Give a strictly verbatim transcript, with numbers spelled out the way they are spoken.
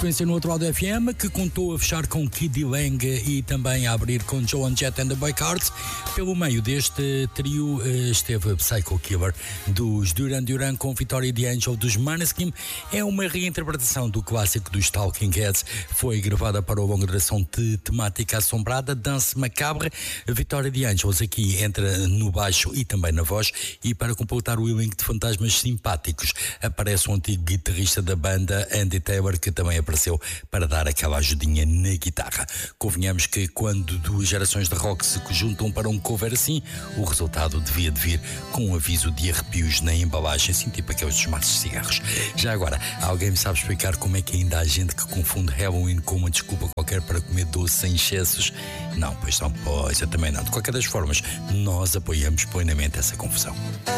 sequência no outro lado do F M, que contou a fechar com Kid Lang e também a abrir com Joan Jett and the Boycards. Pelo meio deste trio esteve Psycho Killer dos Duran Duran com Victoria the Angel dos Måneskin. É uma reinterpretação do clássico dos Talking Heads. Foi gravada para a longa duração de temática assombrada, Dance Macabre. Victoria the Angels aqui entra no baixo e também na voz, e para completar o elenco de fantasmas simpáticos aparece um antigo guitarrista da banda, Andy Taylor, que também apareceu para dar aquela ajudinha na guitarra. Convenhamos que quando duas gerações de rock se juntam para um cover assim, o resultado devia de vir com um aviso de arrepios na embalagem, assim tipo aqueles dos maços de cigarros. Já agora, alguém me sabe explicar como é que ainda há gente que confunde Halloween com uma desculpa qualquer para comer doce sem excessos? Não, pois não, pois eu também não. De qualquer das formas, nós apoiamos plenamente essa confusão.